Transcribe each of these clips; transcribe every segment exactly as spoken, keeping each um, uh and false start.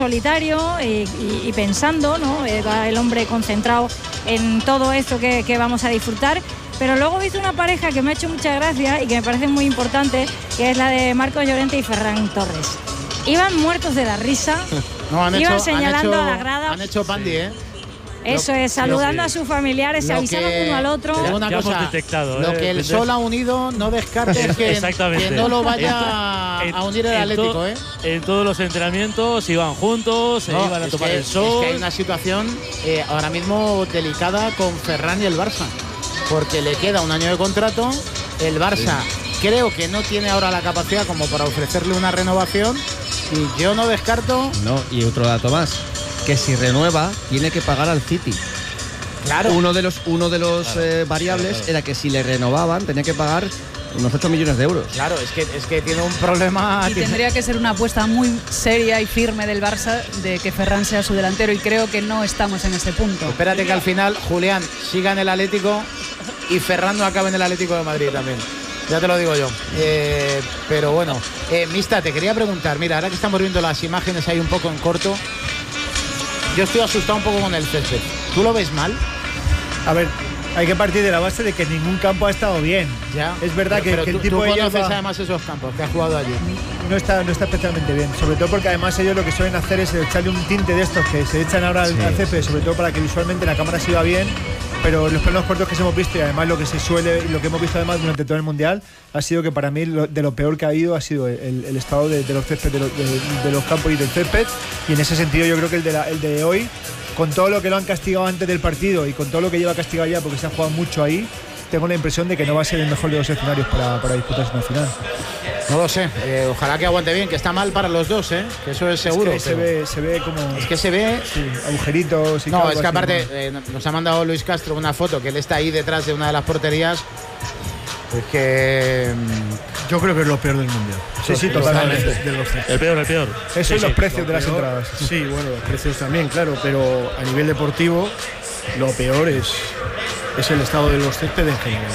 solitario y, y, y pensando, ¿no? Eh, va el hombre concentrado en todo esto que, que vamos a disfrutar. Pero luego he visto una pareja que me ha hecho mucha gracia y que me parece muy importante, que es la de Marcos Llorente y Ferran Torres. Iban muertos de la risa, no, han iban hecho, señalando han hecho, a la grada. Han hecho pandi, ¿eh? Eso lo, es, saludando lo, a sus familiares, avisando que, uno al otro. Una ya cosa, hemos detectado, lo ¿eh? que el sol ha unido, no descartes que, que no lo vaya en, a unir el Atlético, to, ¿eh? En todos los entrenamientos iban juntos, se no, iban a tomar que, el sol. Es que hay una situación eh, ahora mismo delicada con Ferran y el Barça, porque le queda un año de contrato. El Barça sí. creo que no tiene ahora la capacidad como para ofrecerle una renovación, y yo no descarto. No, y otro dato más, que si renueva tiene que pagar al City. Claro. Uno de los, uno de los claro, eh, variables claro, claro. era que si le renovaban tenía que pagar unos ocho millones de euros. Claro, es que, es que tiene un problema. Y tendría que ser una apuesta muy seria y firme del Barça de que Ferran sea su delantero, y creo que no estamos en ese punto. Espérate que al final Julián siga en el Atlético y Ferran no acabe en el Atlético de Madrid también. Ya te lo digo yo. Eh, pero bueno, eh, Mista, te quería preguntar, mira, ahora que estamos viendo las imágenes ahí un poco en corto, yo estoy asustado un poco con el césped. ¿Tú lo ves mal? A ver, hay que partir de la base de que ningún campo ha estado bien. Ya. Es verdad pero, que, pero que tú, el tipo tú de conoces hierba además esos campos que has jugado allí. No está, no está especialmente bien, sobre todo porque además ellos lo que suelen hacer es echarle un tinte de estos que se echan ahora al, sí. al césped, sobre todo para que visualmente la cámara se va bien. Pero los planos cortos que hemos visto, y además lo que se suele, lo que hemos visto además durante todo el Mundial, ha sido que para mí lo, de lo peor que ha habido ha sido el, el estado de, de los césped, de, lo, de, de los campos y del césped. Y en ese sentido yo creo que el de, la, el de hoy, con todo lo que lo han castigado antes del partido y con todo lo que lleva castigado ya, porque se ha jugado mucho ahí, tengo la impresión de que no va a ser el mejor de los escenarios para, para disputarse una final. No lo sé, eh, ojalá que aguante bien, que está mal para los dos, ¿eh? Que eso es seguro. Es que pero... se, ve, se ve como... Es que se ve... Sí, agujeritos y... No, es que aparte eh, nos ha mandado Luis Castro una foto que él está ahí detrás de una de las porterías. Es que... Yo creo que es lo peor del Mundial. Sí, sí, totalmente. De los el peor, el peor. Eso sí, y los sí. precios de las peor, entradas. Sí, bueno, los precios también, claro, pero a nivel deportivo lo peor es, es el estado de los céspedes en general.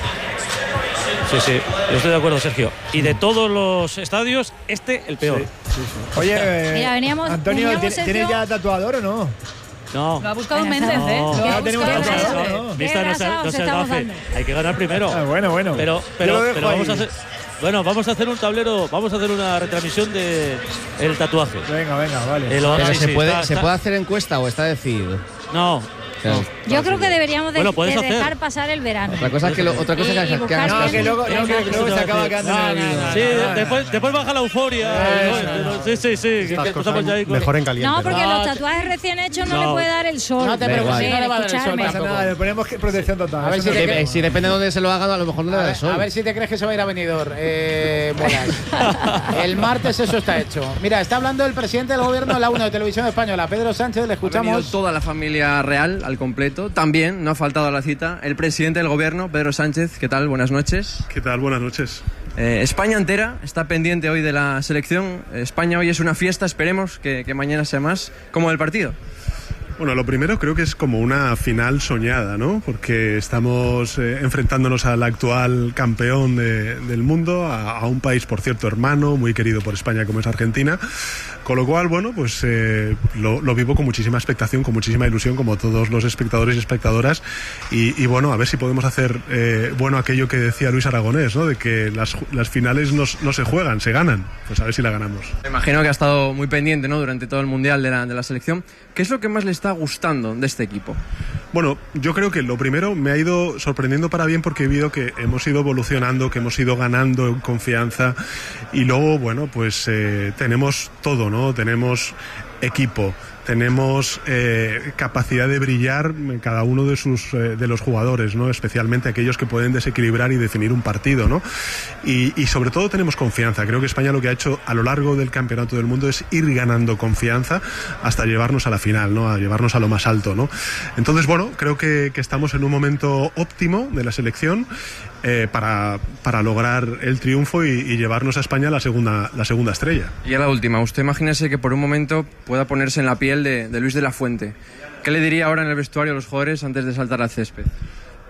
Sí, sí, yo estoy de acuerdo, Sergio. Y de todos los estadios, este el peor. Sí, sí, sí. Oye, eh, Mira, veníamos, Antonio, veníamos ¿tienes, ¿tienes ya tatuador o no? No. Lo ha buscado Bueno, Méndez, no. ¿eh? No, Lo ha ya tenemos buscado que Méndez. pasar, ¿eh? ¿no? Vista, no se, no se gafe. Hay que ganar primero. Ah, bueno, bueno. Pero, pero, pero vamos a hacer. Bueno, vamos a hacer un tablero, vamos a hacer una retransmisión de el tatuaje. Venga, venga, vale. Eh, lo, Pero sí, se, sí, puede, está, ¿se está, puede hacer encuesta o está decidido? No. No, Yo no, creo sí, que deberíamos de, bueno, de dejar hacer. pasar el verano. Otra cosa es que, lo, otra cosa Y- que, y que buscar hagas No, caso. que luego, no, que luego se acaba quedando No, en el no, olvido. no, sí, No, no, después, no. después baja la euforia. Eso, Bueno, no. sí, sí, sí. Que, que estamos ya ahí con... Mejor en caliente. No, porque No, los tatuajes recién hechos no, no. le puede dar el sol. No te Da preocupes, igual. no le va a dar el sol Escucharme. No pasa tampoco. nada, le ponemos que protección total. A ver Eso si no- te- Que, eh, si depende de dónde se lo hagan, a lo mejor no le A da ver, el sol. a ver si te crees que se va a ir a Benidorm, eh, Molas. El martes eso está hecho. Mira, está hablando el presidente del gobierno, la uno de Televisión Española, Pedro Sánchez, le Ha venido escuchamos. toda la familia real al completo. También no ha faltado a la cita el presidente del gobierno, Pedro Sánchez. ¿Qué tal? Buenas noches. ¿Qué tal? Buenas noches. Eh, España entera está pendiente hoy de la selección. España hoy es una fiesta, esperemos que, que mañana sea más. ¿Cómo el partido? Bueno, lo primero creo que es como una final soñada, ¿no? Porque estamos eh, enfrentándonos al actual campeón de, del mundo, a, a un país, por cierto, hermano, muy querido por España como es Argentina. Con lo cual, bueno, pues eh, lo, lo vivo con muchísima expectación, con muchísima ilusión, como todos los espectadores y espectadoras. Y, y bueno, a ver si podemos hacer eh, bueno aquello que decía Luis Aragonés, ¿no? De que las, las finales no, no se juegan, se ganan. Pues a ver si la ganamos. Me imagino que ha estado muy pendiente, ¿no? Durante todo el mundial de la, de la selección. ¿Qué es lo que más le está gustando de este equipo? Bueno, yo creo que lo primero me ha ido sorprendiendo para bien porque he visto que hemos ido evolucionando, que hemos ido ganando en confianza y luego, bueno, pues eh, tenemos todo, ¿no? Tenemos equipo, tenemos eh, capacidad de brillar en cada uno de sus eh, de los jugadores, ¿no? Especialmente aquellos que pueden desequilibrar y definir un partido, ¿no? Y, y sobre todo tenemos confianza. Creo que España lo que ha hecho a lo largo del Campeonato del Mundo es ir ganando confianza hasta llevarnos a la final, ¿no? A llevarnos a lo más alto, ¿no? Entonces, bueno, creo que, que estamos en un momento óptimo de la selección eh, para, para lograr el triunfo y, y llevarnos a España la segunda, la segunda estrella. Y a la última, usted imagínese que por un momento pueda ponerse en la piel de, de Luis de la Fuente. ¿Qué le diría ahora en el vestuario a los jugadores antes de saltar al césped?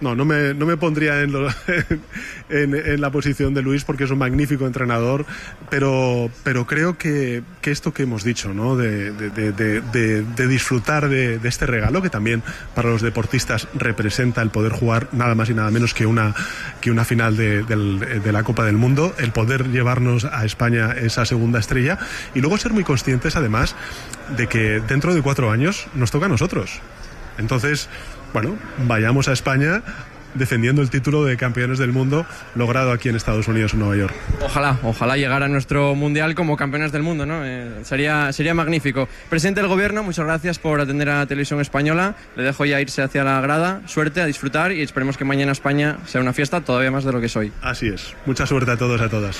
No, no me, no me pondría en, lo, en, en la posición de Luis porque es un magnífico entrenador, pero, pero creo que, que esto que hemos dicho, ¿no? de, de, de, de, de, de disfrutar de, de este regalo, que también para los deportistas representa el poder jugar nada más y nada menos que una, que una final de, de, de la Copa del Mundo, el poder llevarnos a España esa segunda estrella y luego ser muy conscientes además de que dentro de cuatro años nos toca a nosotros. Entonces, bueno, vayamos a España defendiendo el título de campeones del mundo logrado aquí en Estados Unidos, en Nueva York. Ojalá, ojalá llegara a nuestro mundial como campeones del mundo, ¿no? Eh, sería, sería magnífico. Presidente del Gobierno, muchas gracias por atender a la televisión española. Le dejo ya irse hacia la grada. Suerte, a disfrutar y esperemos que mañana España sea una fiesta todavía más de lo que es hoy. Así es. Mucha suerte a todos y a todas.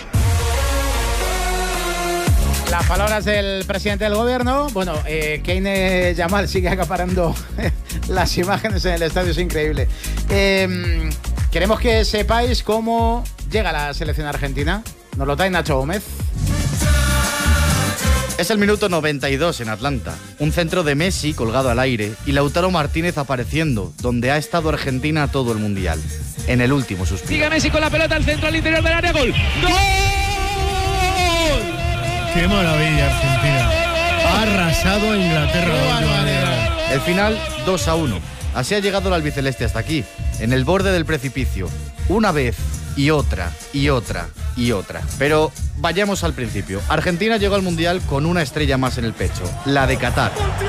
Las palabras del presidente del gobierno. Bueno, eh, Keynes Yamal sigue acaparando las imágenes en el estadio, es increíble. Eh, queremos que sepáis cómo llega la selección argentina. Nos lo trae Nacho Gómez. Es el minuto noventa y dos en Atlanta. Un centro de Messi colgado al aire y Lautaro Martínez apareciendo, donde ha estado Argentina todo el mundial. En el último suspiro. Sigue Messi con la pelota al centro, al interior del área. ¡Gol! ¡Gol! ¡Qué maravilla, Argentina! Ha arrasado a Inglaterra. El final, dos a uno. Así ha llegado el albiceleste hasta aquí, en el borde del precipicio. Una vez, y otra, y otra, y otra. Pero vayamos al principio. Argentina llegó al Mundial con una estrella más en el pecho, la de Qatar.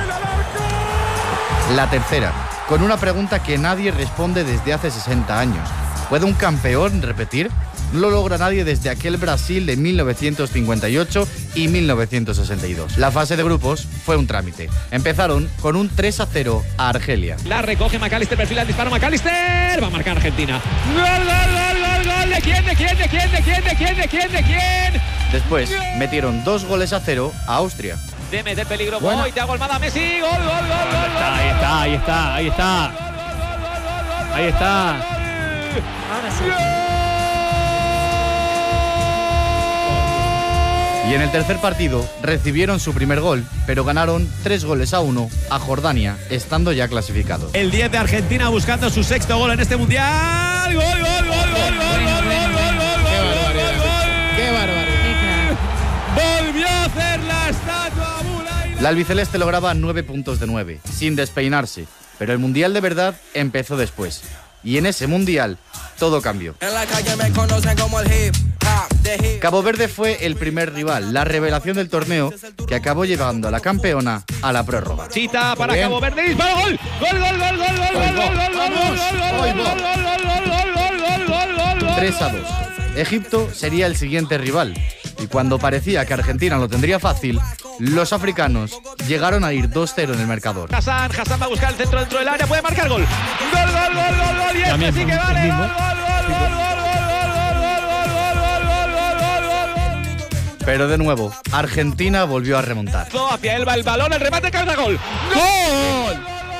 La tercera, con una pregunta que nadie responde desde hace sesenta años. ¿Puede un campeón repetir? No lo logra nadie desde aquel Brasil de mil novecientos cincuenta y ocho y mil novecientos sesenta y dos. La fase de grupos fue un trámite. Empezaron con un tres a cero a Argelia. La recoge McAllister, perfila el disparo McAllister. Va a marcar Argentina. ¡Gol, gol, gol, gol, gol! ¿De quién, de quién, de quién, de quién, de quién, de quién, de quién? Después metieron dos goles a cero a Austria. De meter peligro, Bueno. Boy, te ha golmada Messi. Gol, gol, gol, gol, gol. Ahí está, ahí está, ahí está. Ahí está. Ahora sí. Y en el tercer partido recibieron su primer gol, pero ganaron tres goles a uno a Jordania, estando ya clasificados. El diez de Argentina buscando su sexto gol en este mundial. Gol, gol, gol, gol, gol, gol, gol, gol, gol, ¡Qué barbaridad! ¡Qué barbaridad! Volvió a hacer la estatua Bulay. La albiceleste lograba nueve puntos de nueve, sin despeinarse, pero el mundial de verdad empezó después. Y en ese mundial todo cambió. En la calle me conocen como el hip hop de hip. Cabo Verde fue el primer rival, la revelación del torneo, que acabó llevando a la campeona a la prórroga. Chita para Cabo Verde, disparo, gol, gol, gol, gol, gol, gol, gol, gol, gol, gol, tres a dos. Egipto sería el siguiente rival. Y cuando parecía que Argentina lo tendría fácil, los africanos llegaron a ir dos cero en el marcador. Hassan, Hassan va a buscar el centro dentro del área, puede marcar gol. Gol, gol, gol, gol, gol, y este sí que vale. Gol, gol, gol, gol, gol, gol, gol. Pero de nuevo, Argentina volvió a remontar. Hacia él va el balón, el remate, cabeza, gol. ¡Gol!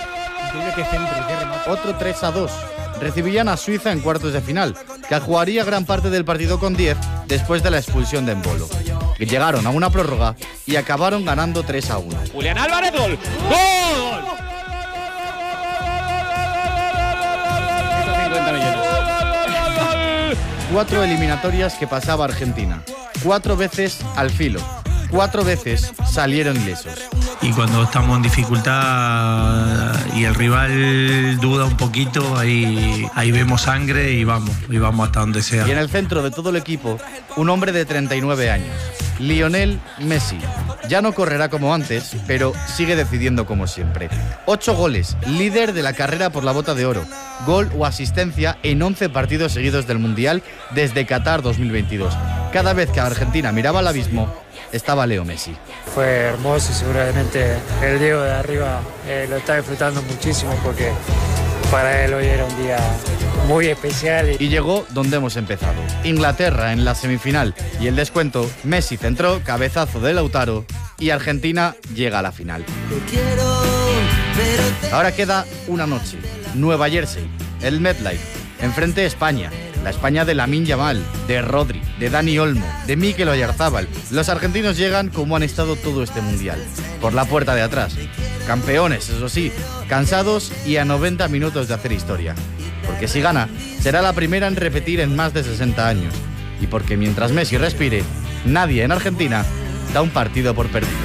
Otro tres a dos. Recibían a Suiza en cuartos de final, que jugaría gran parte del partido con diez después de la expulsión de Embolo. Que llegaron a una prórroga y acabaron ganando tres a uno. Julián Álvarez, gol. ¡Gol! Cuatro eliminatorias que pasaba Argentina. Cuatro veces al filo. Cuatro veces salieron ilesos. Y cuando estamos en dificultad y el rival duda un poquito, ahí, ahí vemos sangre y vamos, y vamos hasta donde sea. Y en el centro de todo el equipo, un hombre de treinta y nueve años, Lionel Messi. Ya no correrá como antes, pero sigue decidiendo como siempre. Ocho goles, líder de la carrera por la bota de oro. Gol o asistencia en once partidos seguidos del Mundial desde Qatar dos mil veintidós. Cada vez que Argentina miraba al abismo, estaba Leo Messi. Fue hermoso y seguramente el Diego de arriba eh, lo está disfrutando muchísimo porque para él hoy era un día muy especial. Y llegó donde hemos empezado. Inglaterra en la semifinal y el descuento, Messi centró, cabezazo de Lautaro y Argentina llega a la final. Ahora queda una noche, Nueva Jersey, el MetLife, enfrente España. La España de Lamine Yamal, de Rodri, de Dani Olmo, de Mikel Oyarzábal. Los argentinos llegan como han estado todo este mundial, por la puerta de atrás. campeones, eso sí, cansados y a noventa minutos de hacer historia. Porque si gana, será la primera en repetir en más de sesenta años. Y porque mientras Messi respire, nadie en Argentina da un partido por perdido.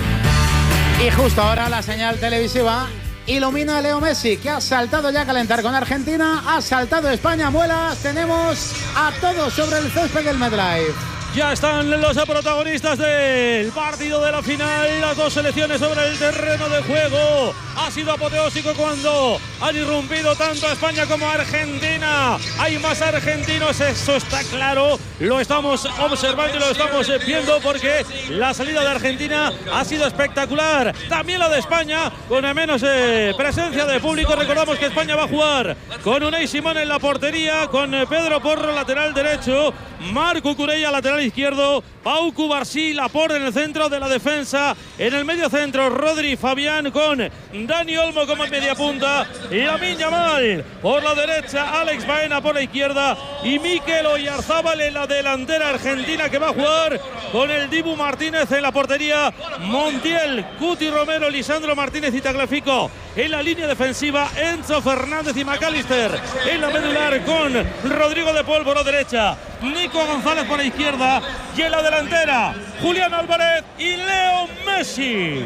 Y justo ahora la señal televisiva ilumina a Leo Messi, que ha saltado ya a calentar con Argentina, ha saltado España, muelas, tenemos a todos sobre el césped del MetLife. Ya están los protagonistas del partido de la final, las dos selecciones sobre el terreno de juego. Ha sido apoteósico cuando han irrumpido tanto a España como a Argentina. Hay más argentinos, eso está claro. Lo estamos observando y lo estamos viendo porque la salida de Argentina ha sido espectacular. También la de España, con menos eh, presencia de público. Recordamos que España va a jugar con Unai Simón en la portería, con Pedro Porro lateral derecho, Marco Cucurella lateral izquierdo, Pau Cubarsí, Laporte en el centro de la defensa, en el medio centro Rodri Fabián con Dani Olmo como media punta, Lamine Yamal por la derecha, Alex Baena por la izquierda y Mikel Oyarzábal en la delantera argentina, que va a jugar con el Dibu Martínez en la portería, Montiel, Cuti Romero, Lisandro Martínez y Tagliafico en la línea defensiva, Enzo Fernández y McAllister en la medular con Rodrigo de Paul por la derecha, Nico González por la izquierda y en la delantera Julián Álvarez y Leo Messi.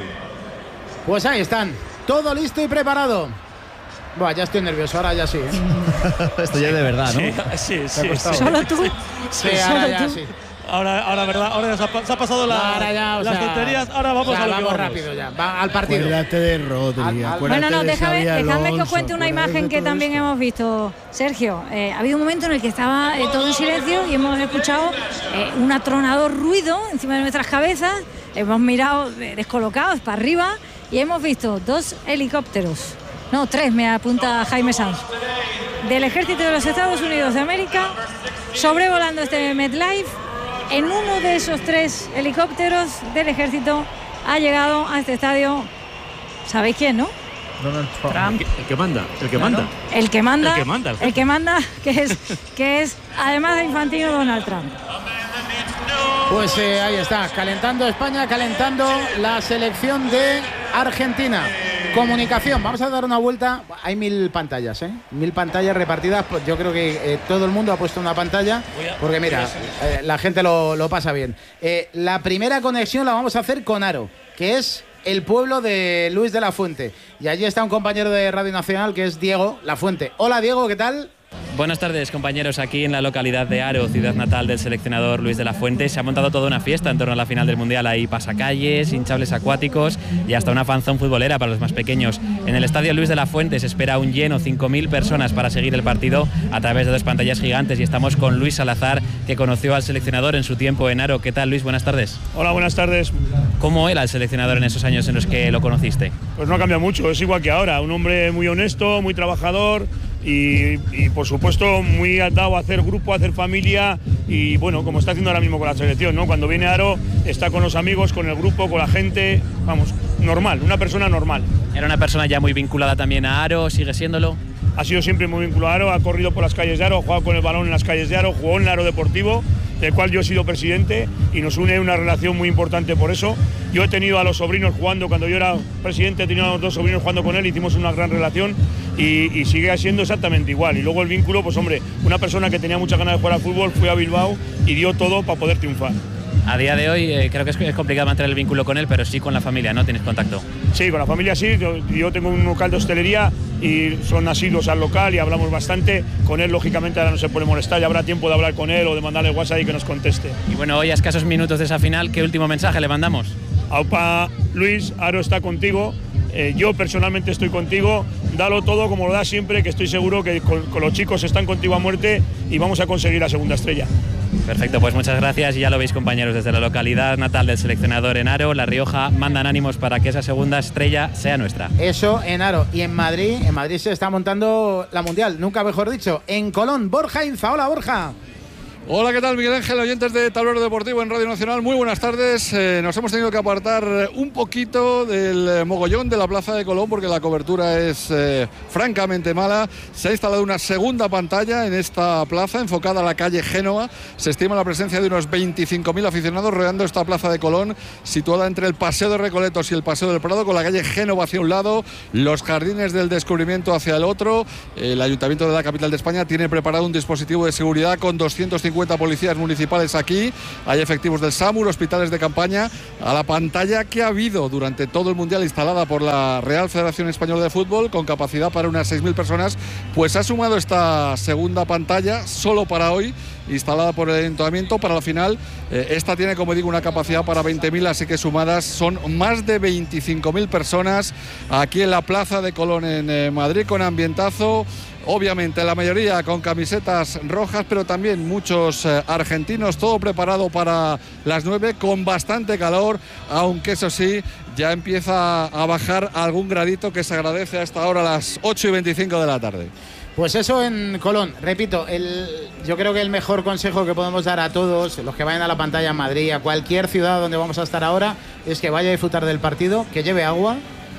Pues ahí están, todo listo y preparado. Buah, ya estoy nervioso, ahora ya sí, ¿eh? Esto ya es de verdad, ¿no? Sí, sí, sí, sí. ¿Solo tú? Sí, ahora ya sí. Ahora, ahora, verdad, ahora se ha, se ha pasado la, ahora ya, las sea, tonterías, ahora vamos o sea, a lo que vamos vamos. rápido ya, va al partido. Acuérdate de Rodri, Al, al, Bueno, no, de déjame, Xabi dejadme que os Alonso, cuente una acuérdate imagen de que todo también esto. hemos visto. Sergio, eh, ha habido un momento en el que estaba eh, todo en silencio y hemos escuchado eh, un atronador ruido encima de nuestras cabezas. Hemos mirado eh, descolocados para arriba y hemos visto dos helicópteros, no, tres, me apunta Jaime Sanz, del ejército de los Estados Unidos de América sobrevolando este MetLife. En uno de esos tres helicópteros del ejército ha llegado a este estadio, ¿sabéis quién, no? Donald Trump. El que, el que manda, el que manda. El que manda, El que manda, el el que manda, que es, que es además de Infantino, Donald Trump. Pues eh, ahí está, calentando España, calentando la selección de Argentina. Comunicación, vamos a dar una vuelta. Hay mil pantallas, ¿eh? Mil pantallas repartidas. Pues yo creo que eh, todo el mundo ha puesto una pantalla, porque mira, eh, la gente lo, lo pasa bien. Eh, la primera conexión la vamos a hacer con Haro, que es el pueblo de Luis de la Fuente. Y allí está un compañero de Radio Nacional, que es Diego La Fuente. Hola, Diego, ¿qué tal? Buenas tardes, compañeros. Aquí en la localidad de Haro, ciudad natal del seleccionador Luis de la Fuente, se ha montado toda una fiesta en torno a la final del Mundial. Hay pasacalles, hinchables acuáticos y hasta una fanzón futbolera para los más pequeños. En el estadio Luis de la Fuente se espera un lleno, cinco mil personas para seguir el partido a través de dos pantallas gigantes, y estamos con Luis Salazar, que conoció al seleccionador en su tiempo en Haro. ¿Qué tal, Luis? Buenas tardes. Hola, buenas tardes. ¿Cómo era el seleccionador en esos años en los que lo conociste? Pues no ha cambiado mucho, es igual que ahora. Un hombre muy honesto, muy trabajador y, y por supuesto muy atado a hacer grupo, a hacer familia, y bueno, como está haciendo ahora mismo con la selección, ¿no? Cuando viene a Haro está con los amigos, con el grupo, con la gente, vamos, normal, una persona normal. ¿Era una persona ya muy vinculada también a Haro? ¿Sigue siéndolo? Ha sido siempre muy vinculado a Haro, ha corrido por las calles de Haro, ha jugado con el balón en las calles de Haro, jugó en el Haro Deportivo, del cual yo he sido presidente, y nos une una relación muy importante por eso. Yo he tenido a los sobrinos jugando, cuando yo era presidente he tenido a los dos sobrinos jugando con él, hicimos una gran relación y, y sigue siendo exactamente igual. Y luego el vínculo, pues hombre, una persona que tenía muchas ganas de jugar al fútbol, fue a Bilbao y dio todo para poder triunfar. A día de hoy eh, creo que es, es complicado mantener el vínculo con él, pero sí con la familia, ¿no? ¿Tienes contacto? Sí, con la familia sí. Yo, yo tengo un local de hostelería y son asiduos al local y hablamos bastante. Con él, lógicamente, ahora no se puede molestar, ya habrá tiempo de hablar con él o de mandarle WhatsApp y que nos conteste. Y bueno, hoy a escasos minutos de esa final, ¿qué último mensaje le mandamos? Aupa, Luis, Haro está contigo. Eh, yo personalmente estoy contigo. Dalo todo como lo das siempre, que estoy seguro que con, con los chicos están contigo a muerte y vamos a conseguir la segunda estrella. Perfecto, pues muchas gracias. Y ya lo veis, compañeros, desde la localidad natal del seleccionador en Haro, La Rioja, mandan ánimos para que esa segunda estrella sea nuestra. Eso en Haro. Y en Madrid, en Madrid se está montando la Mundial, nunca mejor dicho, en Colón. Borja Inza, hola Borja. Hola, ¿qué tal, Miguel Ángel? Oyentes de Tablero Deportivo en Radio Nacional, muy buenas tardes. Eh, nos hemos tenido que apartar un poquito del mogollón de la Plaza de Colón porque la cobertura es eh, francamente mala. Se ha instalado una segunda pantalla en esta plaza enfocada a la calle Génova. Se estima la presencia de unos veinticinco mil aficionados rodeando esta Plaza de Colón, situada entre el Paseo de Recoletos y el Paseo del Prado, con la calle Génova hacia un lado, los Jardines del Descubrimiento hacia el otro. El Ayuntamiento de la capital de España tiene preparado un dispositivo de seguridad con doscientos cincuenta policías municipales aquí. Hay efectivos del SAMUR, hospitales de campaña. A la pantalla que ha habido durante todo el Mundial instalada por la Real Federación Española de Fútbol, con capacidad para unas seis mil personas, pues ha sumado esta segunda pantalla solo para hoy, instalada por el Ayuntamiento para la final. Eh, esta tiene, como digo, una capacidad para veinte mil, así que sumadas son más de veinticinco mil personas aquí en la Plaza de Colón en eh, Madrid, con ambientazo. Obviamente la mayoría con camisetas rojas, pero también muchos eh, argentinos, todo preparado para las nueve, con bastante calor, aunque eso sí, ya empieza a bajar algún gradito que se agradece a esta hora, a las ocho y veinticinco de la tarde. Pues eso en Colón, repito, el, yo creo que el mejor consejo que podemos dar a todos los que vayan a la pantalla en Madrid, a cualquier ciudad donde vamos a estar ahora, es que vaya a disfrutar del partido, que lleve agua,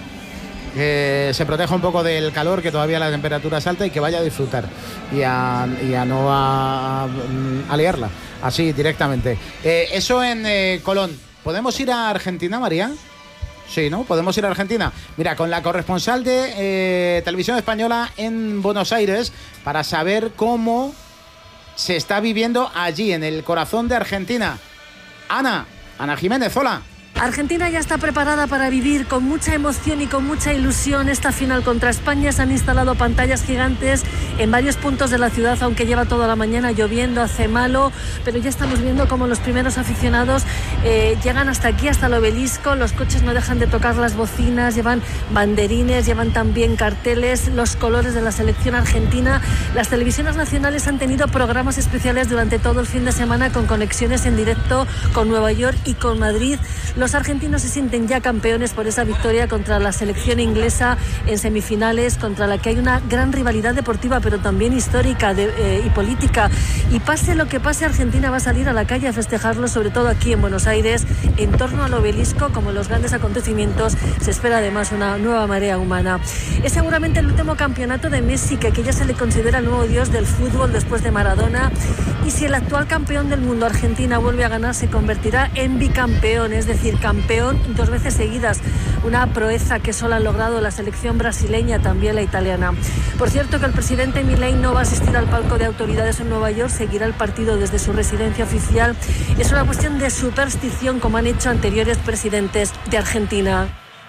que se proteja un poco del calor, que todavía la temperatura es alta, y que vaya a disfrutar y a, y a no a, a liarla, así directamente. Eh, eso en eh, Colón. ¿Podemos ir a Argentina, María? Sí, ¿no? Podemos ir a Argentina. Mira, con la corresponsal de eh, Televisión Española en Buenos Aires, para saber cómo se está viviendo allí, en el corazón de Argentina. Ana, Ana Jiménez, hola. Argentina ya está preparada para vivir con mucha emoción y con mucha ilusión esta final contra España. Se han instalado pantallas gigantes en varios puntos de la ciudad, aunque lleva toda la mañana lloviendo, hace malo, pero ya estamos viendo cómo los primeros aficionados eh, llegan hasta aquí, hasta el obelisco. Los coches no dejan de tocar las bocinas, llevan banderines, llevan también carteles, los colores de la selección argentina. Las televisiones nacionales han tenido programas especiales durante todo el fin de semana, con conexiones en directo con Nueva York y con Madrid. Los argentinos se sienten ya campeones por esa victoria contra la selección inglesa en semifinales, contra la que hay una gran rivalidad deportiva, pero también histórica de, eh, y política. Y pase lo que pase, Argentina va a salir a la calle a festejarlo, sobre todo aquí en Buenos Aires, en torno al obelisco. Como los grandes acontecimientos, se espera además una nueva marea humana. Es seguramente el último campeonato de Messi, que aquí ya se le considera el nuevo dios del fútbol después de Maradona. Y si el actual campeón del mundo, Argentina, vuelve a ganar, se convertirá en bicampeón, es decir, campeón dos veces seguidas, una proeza que solo han logrado la selección brasileña, también la italiana. Por cierto, que el presidente Milei no va a asistir al palco de autoridades en Nueva York, seguirá el partido desde su residencia oficial. Es una cuestión de superstición, como han hecho anteriores presidentes de Argentina.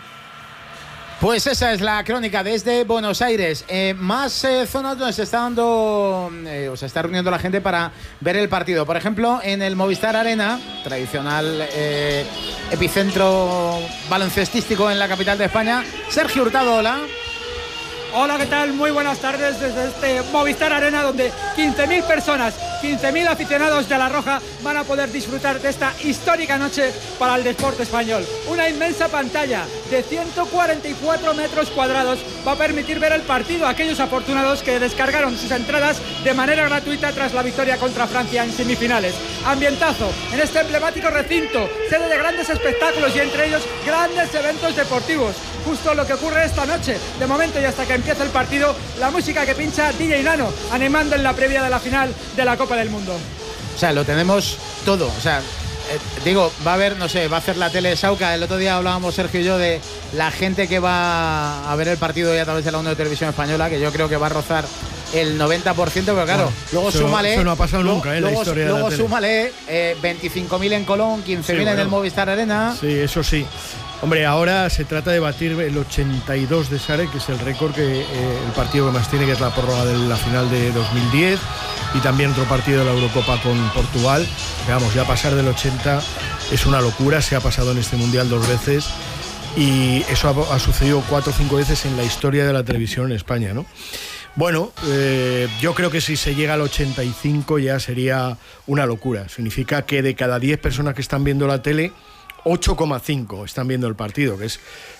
Pues esa es la crónica desde Buenos Aires. Eh, más eh, zonas donde se está dando, eh, o se está reuniendo la gente para ver el partido. Por ejemplo, en el Movistar Arena, tradicional eh, epicentro baloncestístico en la capital de España. Sergio Hurtado, hola. Hola, ¿qué tal? Muy buenas tardes desde este Movistar Arena, donde quince mil personas, quince mil aficionados de La Roja van a poder disfrutar de esta histórica noche para el deporte español. Una inmensa pantalla de ciento cuarenta y cuatro metros cuadrados va a permitir ver el partido a aquellos afortunados que descargaron sus entradas de manera gratuita tras la victoria contra Francia en semifinales. Ambientazo en este emblemático recinto, sede de grandes espectáculos y entre ellos grandes eventos deportivos. Justo lo que ocurre esta noche. De momento, y hasta que empiece el partido, la música que pincha D J Nano, animando en la previa de la final de la Copa del Mundo. O sea, lo tenemos todo. O sea, eh, digo, va a haber, no sé, va a hacer la tele Sauca. El otro día hablábamos Sergio y yo de la gente que va a ver el partido ya a través de la onda de televisión española, que yo creo que va a rozar el noventa por ciento, pero claro, bueno, luego eso, súmale. Eso no ha pasado luego, nunca, ¿eh? Luego, la historia luego de la tele. súmale eh, veinticinco mil en Colón, quince mil sí, bueno. en el Movistar Arena. Sí, eso sí. Hombre, ahora se trata de batir el ochenta y dos de Sare, que es el récord que eh, el partido que más tiene, que es la prórroga de la final de dos mil diez, y también otro partido de la Eurocopa con Portugal. Veamos, ya pasar del ochenta es una locura, se ha pasado en este Mundial dos veces, y eso ha, ha sucedido cuatro o cinco veces en la historia de la televisión en España, ¿no? Bueno, eh, yo creo que si se llega al ochenta y cinco ya sería una locura. Significa que de cada diez personas que están viendo la tele, ocho coma cinco están viendo el partido, que es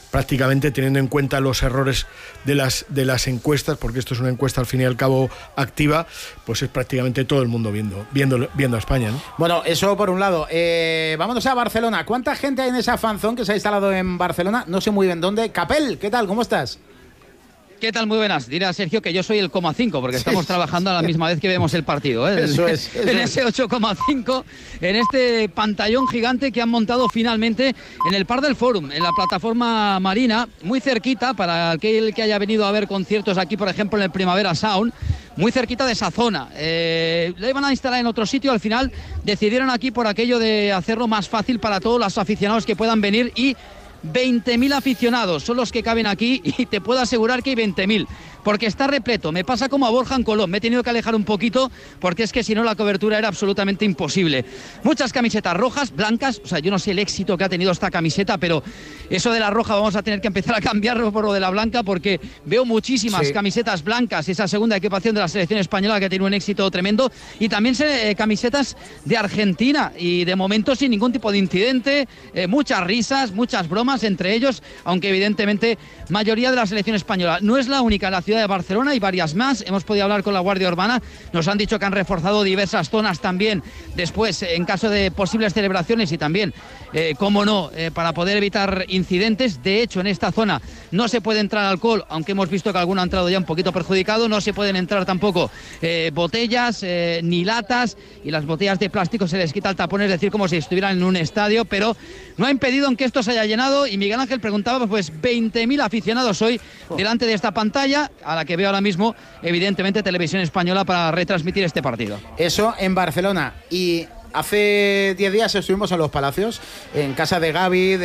prácticamente, teniendo en cuenta los errores de las, de las encuestas, porque esto es una encuesta al fin y al cabo activa, pues es prácticamente todo el mundo viendo, viendo, viendo a España, ¿no? Bueno, eso por un lado. Eh, vámonos a Barcelona. ¿Cuánta gente hay en esa fanzón que se ha instalado en Barcelona? No sé muy bien dónde. Capel, ¿qué tal? ¿Cómo estás? ¿Qué tal? Muy buenas. Dirá Sergio que yo soy el coma cinco, porque estamos sí, trabajando a la misma vez que vemos el partido, ¿eh? Eso es. Eso en es. ese ocho coma cinco, en este pantallón gigante que han montado finalmente en el Parc del Fòrum, en la plataforma marina, muy cerquita, para aquel que haya venido a ver conciertos aquí, por ejemplo, en el Primavera Sound, muy cerquita de esa zona. Eh, la iban a instalar en otro sitio, al final decidieron aquí por aquello de hacerlo más fácil para todos los aficionados que puedan venir, y veinte mil aficionados son los que caben aquí, y te puedo asegurar que hay veinte mil, porque está repleto. Me pasa como a Borja en Colón, me he tenido que alejar un poquito porque es que si no la cobertura era absolutamente imposible. Muchas camisetas rojas, blancas, o sea, yo no sé el éxito que ha tenido esta camiseta, pero eso de la roja vamos a tener que empezar a cambiarlo por lo de la blanca, porque veo muchísimas sí. camisetas blancas, esa segunda equipación de la selección española que tiene un éxito tremendo, y también eh, camisetas de Argentina, y de momento sin ningún tipo de incidente, eh, muchas risas, muchas bromas entre ellos, aunque evidentemente mayoría de la selección española. No es la única en la ciudad de Barcelona, hay varias más. Hemos podido hablar con la Guardia Urbana, nos han dicho que han reforzado diversas zonas también después en caso de posibles celebraciones, y también, eh, cómo no, eh, para poder evitar incidentes. De hecho, en esta zona no se puede entrar alcohol, aunque hemos visto que alguno ha entrado ya un poquito perjudicado. No se pueden entrar tampoco eh, botellas eh, ni latas, y las botellas de plástico se les quita el tapón, es decir, como si estuvieran en un estadio, pero no ha impedido en que esto se haya llenado. Y Miguel Ángel preguntaba, pues veinte mil aficionados hoy delante de esta pantalla, a la que veo ahora mismo, evidentemente, Televisión Española, para retransmitir este partido. Eso en Barcelona. Y hace diez días estuvimos en Los Palacios, en casa de Gaby,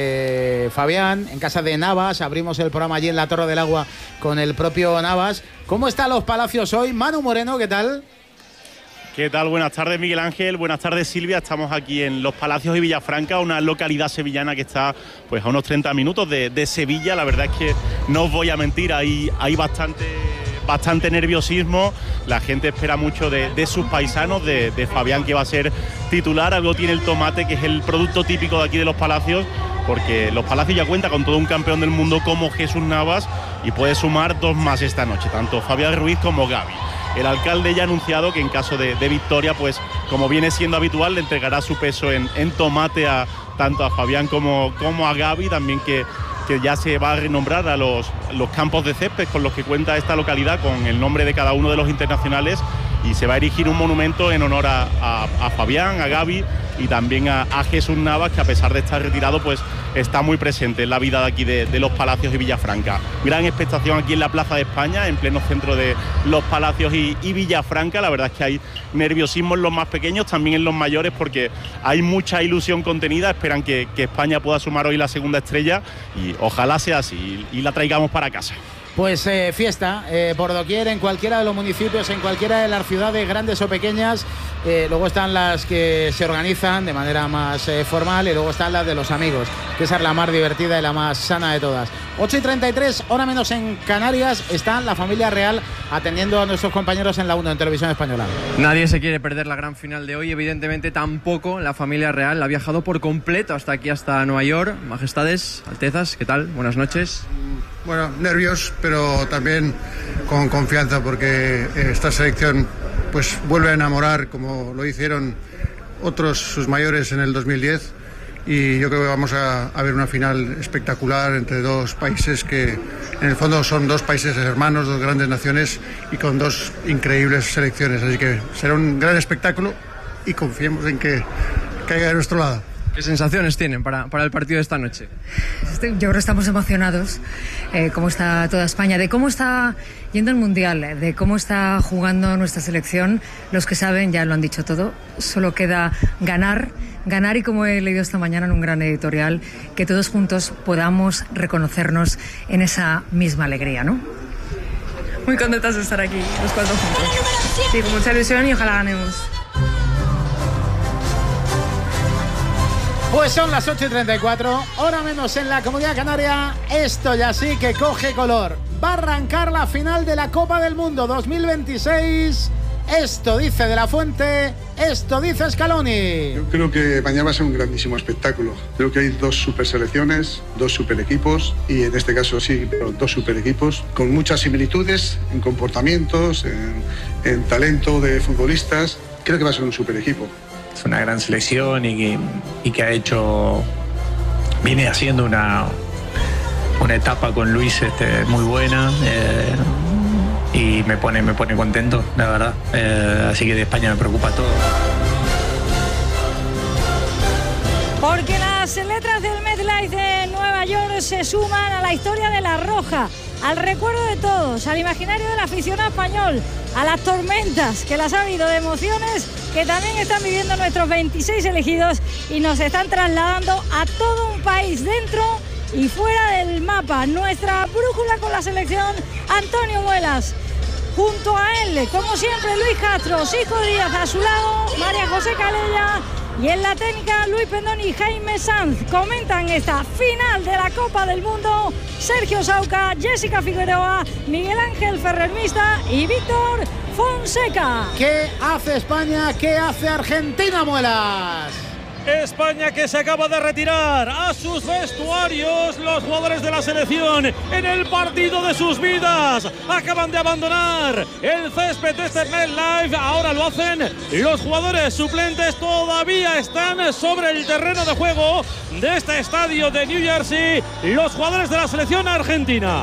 de Fabián, en casa de Navas. Abrimos el programa allí en la Torre del Agua con el propio Navas. ¿Cómo está Los Palacios hoy? Manu Moreno, ¿qué tal? ¿Qué tal? Buenas tardes, Miguel Ángel. Buenas tardes, Silvia. Estamos aquí en Los Palacios y Villafranca, una localidad sevillana que está pues a unos treinta minutos de, de Sevilla. La verdad es que no os voy a mentir, hay, hay bastante, bastante nerviosismo. La gente espera mucho de, de sus paisanos, de, de Fabián, que va a ser titular. Algo tiene el tomate, que es el producto típico de aquí de Los Palacios, porque Los Palacios ya cuenta con todo un campeón del mundo como Jesús Navas, y puede sumar dos más esta noche, tanto Fabián Ruiz como Gaby. El alcalde ya ha anunciado que en caso de, de victoria, pues como viene siendo habitual, le entregará su peso en, en tomate a tanto a Fabián como, como a Gaby, también que, que ya se va a renombrar a los, los campos de césped con los que cuenta esta localidad, con el nombre de cada uno de los internacionales, y se va a erigir un monumento en honor a, a, a Fabián, a Gaby y también a, a Jesús Navas, que a pesar de estar retirado, pues está muy presente en la vida de aquí de, de Los Palacios y Villafranca. Gran expectación aquí en la Plaza de España, en pleno centro de Los Palacios y, y Villafranca. La verdad es que hay nerviosismo en los más pequeños, también en los mayores, porque hay mucha ilusión contenida. Esperan que, que España pueda sumar hoy la segunda estrella, y ojalá sea así y, y la traigamos para casa. Pues eh, fiesta eh, por doquier, en cualquiera de los municipios, en cualquiera de las ciudades, grandes o pequeñas. Eh, luego están las que se organizan de manera más eh, formal, y luego están las de los amigos, que esa es la más divertida y la más sana de todas. ocho y treinta y tres, hora menos en Canarias, está la familia real atendiendo a nuestros compañeros en la uno, en Televisión Española. Nadie se quiere perder la gran final de hoy, evidentemente tampoco la familia real. Ha viajado por completo hasta aquí, hasta Nueva York. Majestades, Altezas, ¿qué tal? Buenas noches. Bueno, nervios, pero también con confianza, porque esta selección pues vuelve a enamorar, como lo hicieron otros sus mayores en el dos mil diez, y yo creo que vamos a, a ver una final espectacular entre dos países que en el fondo son dos países hermanos, dos grandes naciones y con dos increíbles selecciones, así que será un gran espectáculo y confiemos en que caiga de nuestro lado. ¿Qué sensaciones tienen para, para el partido de esta noche? Yo creo que estamos emocionados, eh, cómo está toda España, de cómo está yendo el Mundial, de cómo está jugando nuestra selección. Los que saben ya lo han dicho todo, solo queda ganar, ganar y, como he leído esta mañana en un gran editorial, que todos juntos podamos reconocernos en esa misma alegría, ¿no? Muy contentas de estar aquí, los cuatro juntos. Sí, con mucha ilusión y ojalá ganemos. Pues son las ocho y treinta y cuatro, hora menos en la Comunidad Canaria. Esto ya sí que coge color. Va a arrancar la final de la Copa del Mundo dos mil veintiséis Esto dice De La Fuente, esto dice Scaloni. Yo creo que mañana va a ser un grandísimo espectáculo. Creo que hay dos super selecciones, dos super equipos y en este caso sí, pero dos super equipos con muchas similitudes en comportamientos, en, en talento de futbolistas. Creo que va a ser un super equipo. Es una gran selección y que, y que ha hecho, viene haciendo una, una etapa con Luis este, muy buena. Eh, y me pone, me pone contento, la verdad. Eh, así que de España me preocupa todo. Porque las letras del MetLife de Nueva York se suman a la historia de La Roja, al recuerdo de todos, al imaginario del aficionado español, a las tormentas que las ha habido de emociones que también están viviendo nuestros veintiséis elegidos y nos están trasladando a todo un país dentro y fuera del mapa. Nuestra brújula con la selección, Antonio Muelas. Junto a él, como siempre, Luis Castro, Cisco Díaz a su lado, María José Calella y en la técnica Luis Pendón y Jaime Sanz. Comentan esta final de la Copa del Mundo Sergio Sauca, Jessica Figueroa, Miguel Ángel Ferrermista y Víctor Fonseca. ¿Qué hace España? ¿Qué hace Argentina, Muelas? España que se acaba de retirar a sus vestuarios. Los jugadores de la selección en el partido de sus vidas acaban de abandonar el césped de este MetLife. Ahora lo hacen los jugadores suplentes. Todavía están sobre el terreno de juego de este estadio de New Jersey los jugadores de la selección argentina.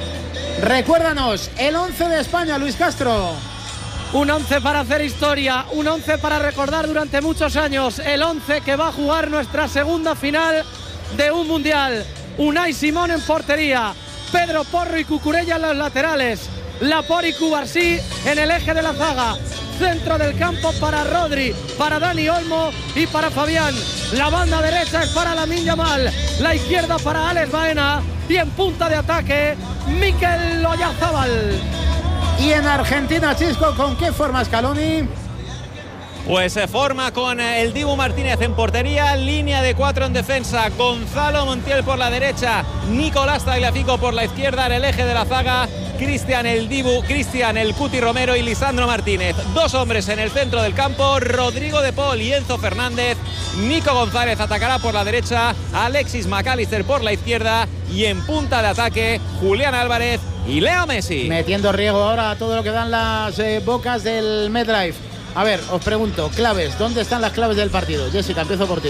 Recuérdanos el once de España, Luis Castro. Un once para hacer historia, un once para recordar durante muchos años, el once que va a jugar nuestra segunda final de un mundial. Unai Simón en portería, Pedro Porro y Cucurella en los laterales, Laporte y Cubarsí en el eje de la zaga. Centro del campo para Rodri, para Dani Olmo y para Fabián. La banda derecha es para Lamine Yamal, la izquierda para Alex Baena y en punta de ataque Mikel Oyarzabal. Y en Argentina, Chisco, ¿con qué forma Scaloni? Pues se forma con el Dibu Martínez en portería, línea de cuatro en defensa, Gonzalo Montiel por la derecha, Nicolás Tagliafico por la izquierda en el eje de la zaga, Cristian el Dibu, Cristian el Cuti Romero y Lisandro Martínez. Dos hombres en el centro del campo, Rodrigo de Paul y Enzo Fernández. Nico González atacará por la derecha, Alexis McAllister por la izquierda y en punta de ataque, Julián Álvarez y Leo Messi. Metiendo riesgo ahora a todo lo que dan las eh, bocas del MetLife. A ver, os pregunto, claves, ¿dónde están las claves del partido? Jessica, empiezo por ti.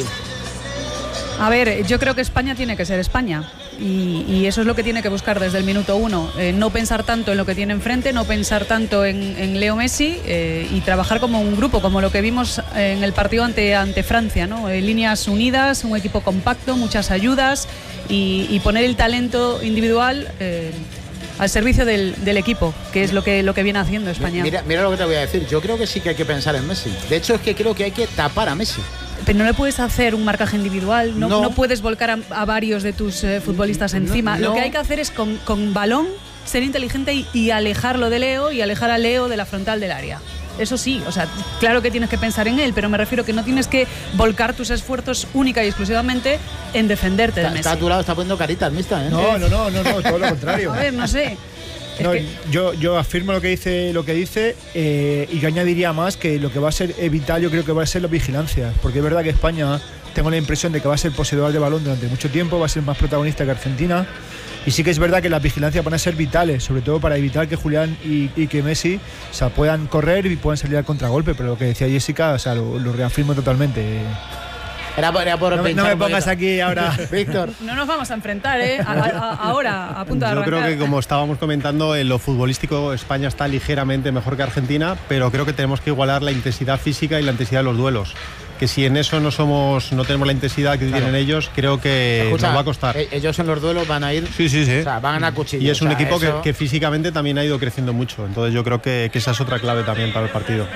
A ver, yo creo que España tiene que ser España y, y eso es lo que tiene que buscar desde el minuto uno. Eh, no pensar tanto en lo que tiene enfrente, no pensar tanto en, en Leo Messi eh, y trabajar como un grupo, como lo que vimos en el partido ante, ante Francia, ¿no? Eh, líneas unidas, un equipo compacto, muchas ayudas y, y poner el talento individual eh, al servicio del, del equipo, que es lo que, lo que viene haciendo España. Mira, mira lo que te voy a decir, yo creo que sí que hay que pensar en Messi. De hecho, es que creo que hay que tapar a Messi. Pero no le puedes hacer un marcaje individual, no, No. no puedes volcar a, a varios de tus eh, futbolistas encima. no. Lo que hay que hacer es con, con balón ser inteligente y, y alejarlo de Leo y alejar a Leo de la frontal del área. Eso sí, o sea, claro que tienes que pensar en él, pero me refiero que no tienes que volcar tus esfuerzos única y exclusivamente en defenderte de Está, Messi. está a tu lado, está poniendo caritas, mista, ¿eh? No, no, no, no, no, todo lo contrario. A ver, no sé. No, que- yo, yo afirmo lo que dice, lo que dice eh, y que añadiría más que lo que va a ser eh, vital, yo creo que va a ser la vigilancia, porque es verdad que España, tengo la impresión de que va a ser poseedor de balón durante mucho tiempo, va a ser más protagonista que Argentina, y sí que es verdad que las vigilancias van a ser vitales, sobre todo para evitar que Julián y, y que Messi, o sea, puedan correr y puedan salir al contragolpe, pero lo que decía Jessica, o sea, lo, lo reafirmo totalmente. Era por, era por no, me- no pinchar me un pongas poquito. aquí ahora, Víctor. No nos vamos a enfrentar, ¿eh? A- a- ahora, a punto de Yo arrancar. creo que, como estábamos comentando, en lo futbolístico España está ligeramente mejor que Argentina, pero creo que tenemos que igualar la intensidad física y la intensidad de los duelos. Que si en eso no somos, no tenemos la intensidad que Claro. tienen ellos, creo que Escucha, nos va a costar. eh, ellos en los duelos van a ir. Sí, sí, sí. O sea, van a cuchillo. Y es un o sea, equipo que, eso- que físicamente también ha ido creciendo mucho. Entonces yo creo que, que esa es otra clave también para el partido.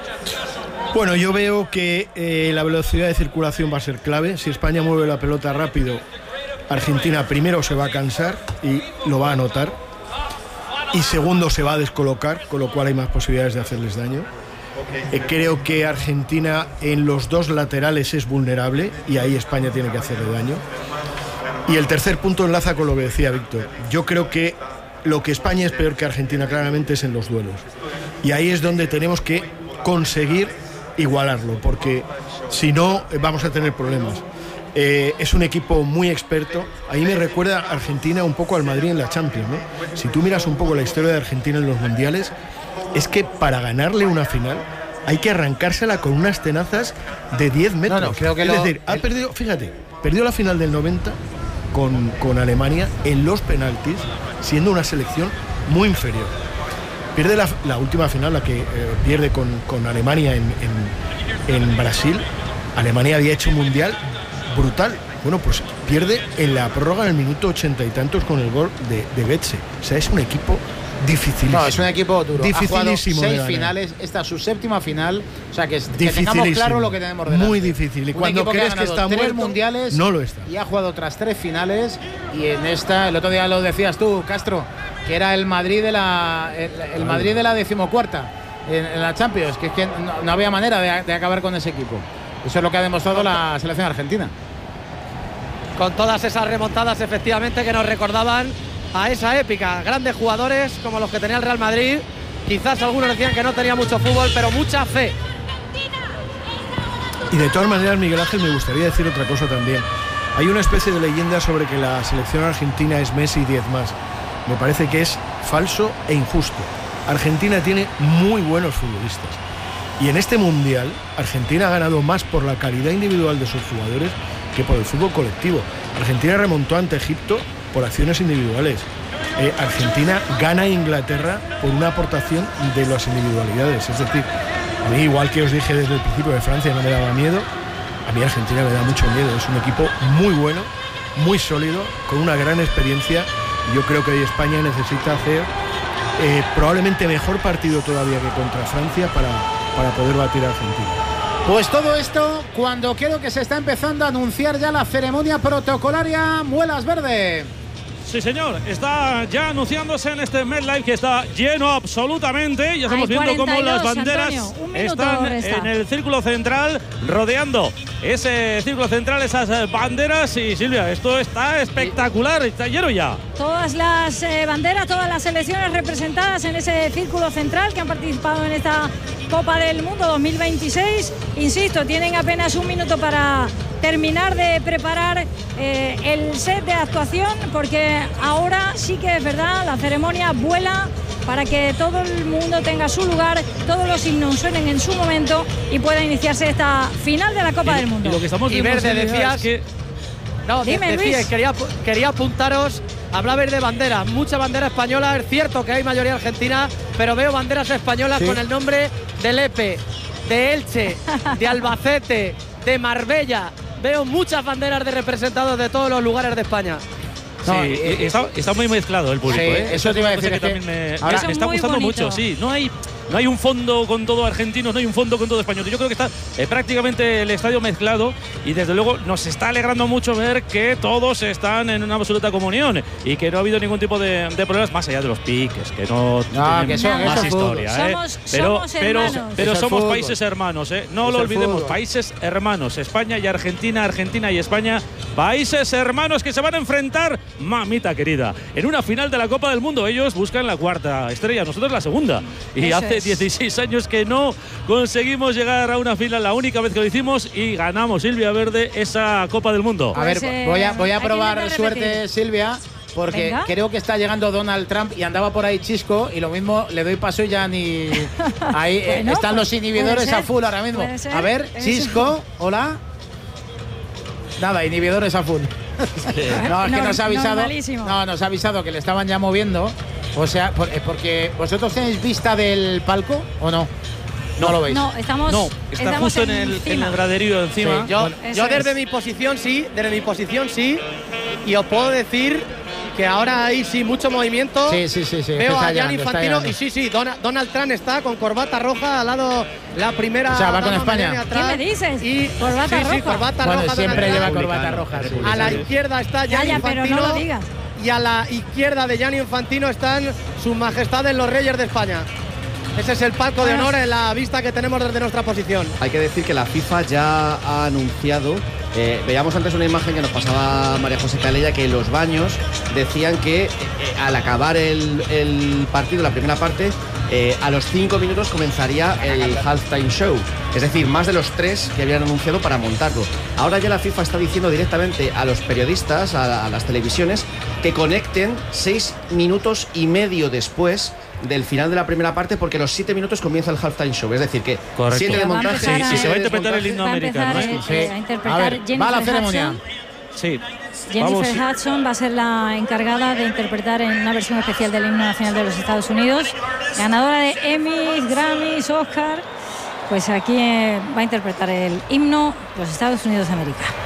Bueno, yo veo que eh, la velocidad de circulación va a ser clave. Si España mueve la pelota rápido, Argentina primero se va a cansar y lo va a notar. Y segundo se va a descolocar, con lo cual hay más posibilidades de hacerles daño. Eh, creo que Argentina en los dos laterales es vulnerable y ahí España tiene que hacerle daño. Y el tercer punto enlaza con lo que decía Víctor. Yo creo que lo que España es peor que Argentina claramente es en los duelos. Y ahí es donde tenemos que conseguir igualarlo, porque si no vamos a tener problemas. Eh, es un equipo muy experto. Ahí me recuerda a Argentina un poco al Madrid en la Champions, ¿no? Si tú miras un poco la historia de Argentina en los mundiales, es que para ganarle una final hay que arrancársela con unas tenazas de diez metros. No, no, creo que es lo, decir, ha el... perdido, fíjate, perdió la final del noventa con, con Alemania en los penaltis, siendo una selección muy inferior. Pierde la, la última final, la que eh, pierde con, con Alemania en, en, en Brasil. Alemania había hecho un mundial brutal. Bueno, pues pierde en la prórroga en el minuto ochenta y tantos con el gol de, de Götze. O sea, es un equipo dificilísimo. No, es un equipo duro. Dificilísimo. Ha jugado seis finales, esta es su séptima final. O sea, que, que tengamos claro lo que tenemos delante. Muy difícil. Y un cuando crees que, que está tres muerto, mundiales, no lo está. Y ha jugado otras tres finales. Y en esta, el otro día lo decías tú, Castro, que era el Madrid de la, el, el Madrid de la decimocuarta en, en la Champions. Que es que no, no había manera de, de acabar con ese equipo. Eso es lo que ha demostrado la selección argentina. Con todas esas remontadas, efectivamente, que nos recordaban a esa épica. Grandes jugadores como los que tenía el Real Madrid. Quizás algunos decían que no tenía mucho fútbol, pero mucha fe. Y de todas maneras, Miguel Ángel, me gustaría decir otra cosa también. Hay una especie de leyenda sobre que la selección argentina es Messi y diez más. Me parece que es falso e injusto. Argentina tiene muy buenos futbolistas. Y en este Mundial, Argentina ha ganado más por la calidad individual de sus jugadores que por el fútbol colectivo. Argentina remontó ante Egipto por acciones individuales. Eh, Argentina gana a Inglaterra por una aportación de las individualidades. Es decir, a mí, igual que os dije desde el principio de Francia no me daba miedo, a mí Argentina me da mucho miedo. Es un equipo muy bueno, muy sólido, con una gran experiencia. Yo creo que hoy España necesita hacer eh, probablemente mejor partido todavía que contra Francia para, para poder batir a Argentina. Pues todo esto cuando creo que se está empezando a anunciar ya la ceremonia protocolaria Muelas Verde. Sí, señor, está ya anunciándose en este MetLife que está lleno absolutamente. Ya estamos Hay viendo cómo las banderas Antonio, están resta. en el círculo central, rodeando ese círculo central, esas banderas. Y Silvia, esto está espectacular, está lleno ya. Todas las eh, banderas, todas las selecciones representadas en ese círculo central que han participado en esta Copa del Mundo dos mil veintiséis. Insisto, tienen apenas un minuto para terminar de preparar eh, el set de actuación, porque ahora sí que es verdad, la ceremonia vuela para que todo el mundo tenga su lugar, todos los himnos suenen en su momento y pueda iniciarse esta final de la Copa y, del Mundo. Y lo que estamos y viendo, Verde, decías es que... No, Dime, decía, Luis. quería, quería apuntaros, hablabais de banderas, mucha bandera española. Es cierto que hay mayoría argentina, pero veo banderas españolas sí. con el nombre de Lepe, de Elche, de Albacete, de Marbella. Veo muchas banderas de representados de todos los lugares de España. Sí, no, eh, está, está muy mezclado el público. Sí, ¿eh? eso te iba a decir. Que que también me, ahora me está gustando bonito. mucho. Sí, no hay, no hay un fondo con todo argentino, no hay un fondo con todo español. Yo creo que está eh, prácticamente el estadio mezclado y desde luego nos está alegrando mucho ver que todos están en una absoluta comunión y que no ha habido ningún tipo de, de problemas más allá de los piques, que no, no que son, más eso historia. Somos, ¿eh? Pero, somos pero, hermanos. pero es somos fútbol. países hermanos, ¿eh? No es lo olvidemos, fútbol. países hermanos. España y Argentina, Argentina y España, países hermanos que se van a enfrentar, mamita querida, en una final de la Copa del Mundo. Ellos buscan la cuarta estrella, nosotros la segunda. Y Eso hace es. dieciséis años que no conseguimos llegar a una final, la única vez que lo hicimos, y ganamos, Silvia Verde, esa Copa del Mundo. A ver, Pues, eh, voy a, voy a hay que probar intentar suerte, repetir. Silvia, porque Venga. creo que está llegando Donald Trump y andaba por ahí Chisco, y lo mismo le doy paso y ya ni... Ahí eh, Bueno, están los puede inhibidores ser, a full ahora mismo. puede ser, A ver, eso. Chisco, hola. Nada, inhibidores a full. No, es que No, nos ha avisado. normalísimo. No, nos ha avisado que le estaban ya moviendo. O sea, por- eh, porque vosotros tenéis vista del palco o no. No, lo veis. No, estamos, No, está estamos justo en el, en encima. el graderío encima. Sí. Yo, Bueno, yo eso desde es. mi posición sí, desde mi posición sí, y os puedo decir que ahora hay sí mucho movimiento. Sí, sí, sí, sí. Veo está a Gianni llegando, está Infantino llegando. y sí, sí, Dona- Donald Trump está con corbata roja al lado, la primera. O sea, va con dama España. Melania atrás. ¿Qué me dices? Y, Corbata sí, sí, roja. corbata Bueno, roja. siempre Donald lleva Trump. corbata roja. sí. A la izquierda está Ya, Gianni ya, pero Infantino. no lo digas. Y a la izquierda de Gianni Infantino están sus majestades los reyes de España. Ese es el palco de honor en la vista que tenemos desde nuestra posición. Hay que decir que la FIFA ya ha anunciado, eh, veíamos antes una imagen que nos pasaba María José Calella, que los baños decían que eh, al acabar el, el partido, la primera parte, Eh, a los cinco minutos comenzaría el halftime show, es decir, más de los tres que habían anunciado para montarlo. Ahora ya la FIFA está diciendo directamente a los periodistas, a, a las televisiones, que conecten seis minutos y medio después del final de la primera parte, porque a los siete minutos comienza el halftime show, es decir que correcto. siete de montaje. Sí, sí, se va a interpretar el himno americano. ¿eh? Sí. A interpretar a ver, Jennifer va la ceremonia. Hudson. Sí. Jennifer Vamos. Hudson va a ser la encargada de interpretar en una versión especial del himno nacional de los Estados Unidos, ganadora de Emmys, Grammys, Oscar. Pues aquí eh, va a interpretar el himno de los Estados Unidos de América.